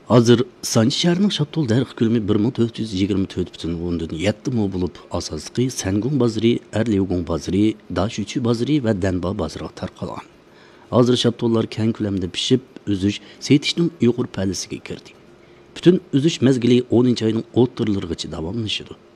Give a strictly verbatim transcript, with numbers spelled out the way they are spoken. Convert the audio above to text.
Hozir Sanchi shahrining Shatol darix ko'lami bir ming to'rt yuz yigirma to'rt butun o'ndan yetti mo bo'lib, asosliqi Sangung bozori, Erliugung bozori, Dashuchi bozori va Danba bozoriga tarqalgan. Hozir Shatollar keng ko'lamda pishib, uzish, setishning Uyg'ur pallasiga kirdi. Bütün uzish mezgili o'ninchi oyning o'ttirlarigacha davomlashadi.